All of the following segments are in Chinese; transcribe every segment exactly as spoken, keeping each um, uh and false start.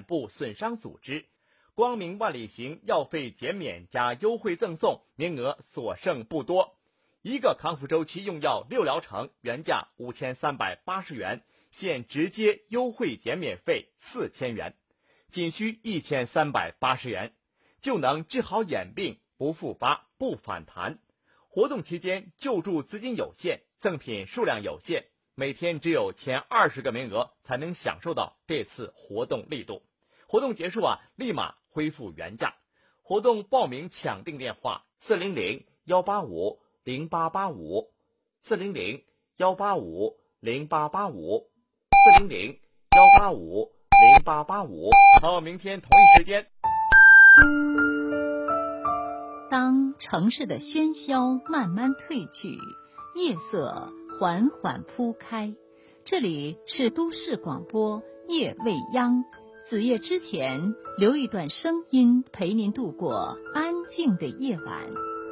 染部损伤组织。光明万里行药费减免加优惠赠送，名额所剩不多。一个康复周期用药六疗程，原价五千三百八十元，现直接优惠减免费四千元，仅需一千三百八十元，就能治好眼病，不复发不反弹。活动期间救助资金有限，赠品数量有限，每天只有前二十个名额才能享受到这次活动力度。活动结束啊，立马恢复原价。活动报名抢订电话：四零零幺八五零八八五，四零零幺八五零八八五，四零零幺八五零八八五。好，明天同一时间。 当城市的喧嚣慢慢褪去，夜色缓缓铺开，这里是都市广播夜未央。子夜之前，留一段声音陪您度过安静的夜晚。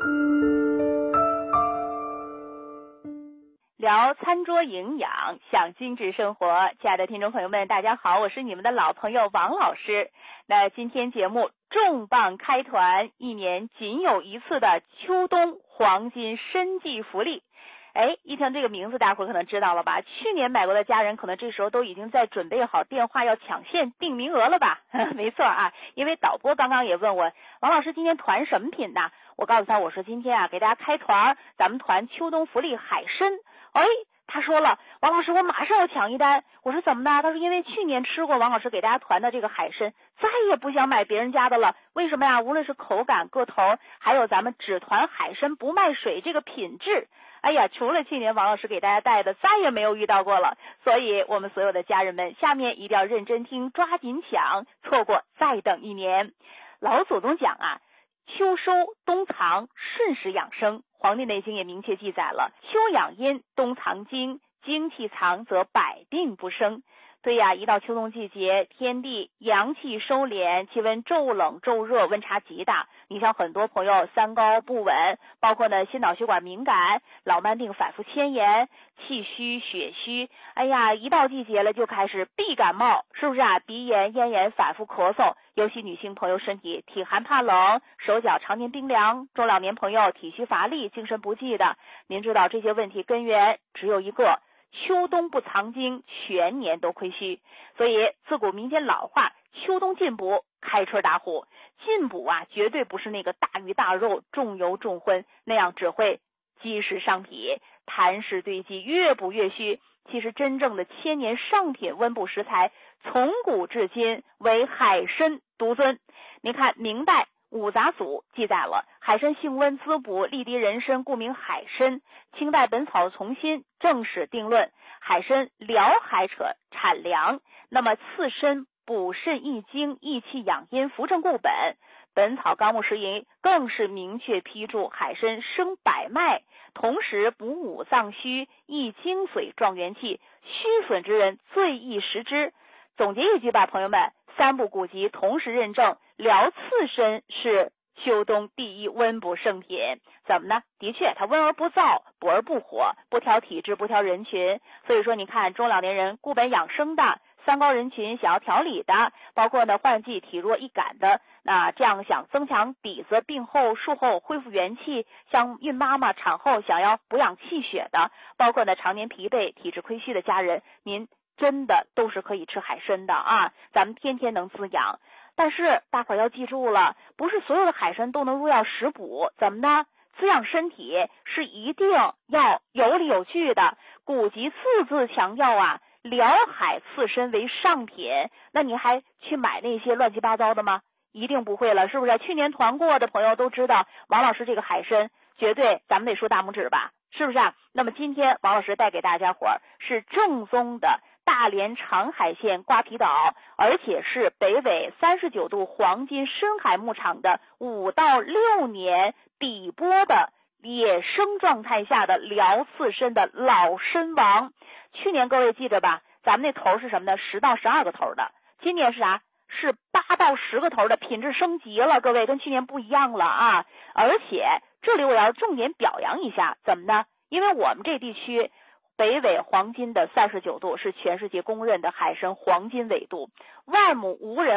聊餐桌营养，享精致生活。亲爱的听众朋友们，大家好，我是你们的老朋友王老师。那今天节目重磅开团，一年仅有一次的秋冬黄金参季福利。哎，一听这个名字，大伙可能知道了吧？去年买过的家人可能这时候都已经在准备好电话要抢线订名额了吧？没错啊，因为导播刚刚也问我，王老师今天团什么品呢？我告诉他，我说今天啊给大家开团，咱们团秋冬福利海参。哎，他说了，王老师我马上要抢一单。我说怎么呢？他说因为去年吃过王老师给大家团的这个海参，再也不想买别人家的了。为什么呀？无论是口感、个头，还有咱们只团海参不卖水这个品质，哎呀，除了去年王老师给大家带的，再也没有遇到过了。所以我们所有的家人们，下面一定要认真听，抓紧抢，错过再等一年。老祖宗讲啊，秋收冬藏，顺时养生。黄帝内经也明确记载了，秋养阴，冬藏精，精气藏则百病不生。对呀，一到秋冬季节，天地阳气收敛，气温骤冷骤热，温差极大。你像很多朋友三高不稳，包括呢心脑血管敏感、老慢病反复牵延、气虚血虚，哎呀，一到季节了就开始必感冒，是不是啊？鼻炎、咽炎反复咳嗽，尤其女性朋友身体体寒怕冷，手脚常年冰凉，中老年朋友体虚乏力、精神不济的。您知道这些问题根源只有一个，秋冬不藏精，全年都亏虚。所以自古民间老话，秋冬进补，开春打虎。进补啊，绝对不是那个大鱼大肉、重油重荤，那样只会积食伤脾，痰湿堆积，越补越虚。其实真正的千年上品温补食材，从古至今为海参独尊。你看明代五杂组记载了海参性温滋补，利敌人参，故名海参。清代本草从新正史定论，海参疗海扯产凉，那么刺身补肾益精，益气养阴，扶正固本。本草纲目拾遗更是明确批注海参生百脉，同时补五脏虚，益精髓，壮元气，虚损之人最宜食之。总结一句吧，朋友们，三部古籍同时认证疗刺参是秋冬第一温补圣品。怎么呢？的确它温而不燥，补而不火，不挑体质，不挑人群。所以说你看中老年人固本养生的，三高人群想要调理的，包括呢换季体弱易感的，那这样想增强底子，病后术后恢复元气，像孕妈妈产后想要补养气血的，包括呢常年疲惫体质亏虚的家人，您真的都是可以吃海参的啊，咱们天天能滋养。但是大伙儿要记住了，不是所有的海参都能入药食补，怎么呢？滋养身体是一定要有理有据的。古籍字字强调啊，疗海刺参为上品，那你还去买那些乱七八糟的吗？一定不会了，是不是？去年团过的朋友都知道，王老师这个海参绝对咱们得竖大拇指吧，是不是啊？那么今天王老师带给大家伙儿是正宗的大连长海县瓜皮岛，而且是北纬三十九度黄金深海牧场的五到六年底播的野生状态下的疗刺参的老参王。去年各位记着吧，咱们那头是什么呢？十到十二个头的，今年是啥？是八到十个头的，品质升级了，各位跟去年不一样了啊！而且这里我要重点表扬一下，怎么呢？因为我们这地区北纬黄金的三十九度是全世界公认的海参黄金纬度，万亩无人